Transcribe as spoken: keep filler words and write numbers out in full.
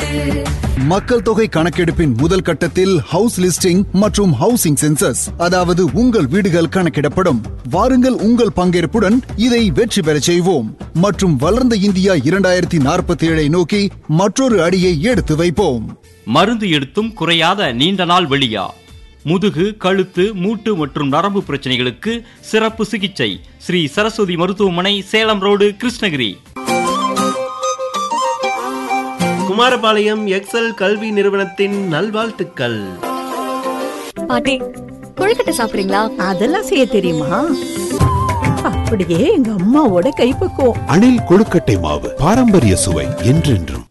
மக்கள் தொகை கணக்கெடுப்பின் முதல் கட்டத்தில் ஹவுஸ் லிஸ்டிங் மற்றும் ஹவுசிங் சென்சஸ், அதாவது உங்கள் வீடுகள் கணக்கிடப்படும். வாருங்கள், உங்கள் பங்கேற்புடன் இதை வெற்றி பெற செய்வோம் மற்றும் வளர்ந்த இந்தியா இரண்டாயிரத்தி நாற்பத்தி ஏழை நோக்கி மற்றொரு அடியை எடுத்து வைப்போம். மருந்து எடுத்தும் குறையாத நீண்ட நாள் வெளியா, முதுகு, கழுத்து, மூட்டு மற்றும் நரம்பு பிரச்சனைகளுக்கு சிறப்பு சிகிச்சை. ஸ்ரீ சரஸ்வதி மருத்துவமனை, சேலம் ரோடு, கிருஷ்ணகிரி. குமாரபாளையம் எக்ஸல் கல்வி நிறுவனத்தின் நல்வாழ்த்துக்கள். பாட்டி, கொழுக்கட்டை சாப்பிடுறீங்களா? அதெல்லாம் செய்ய தெரியுமா? அப்படியே எங்க அம்மாவோட கைப்பக்குவம். அணில் கொழுக்கட்டை மாவு, பாரம்பரிய சுவை என்றென்றும்.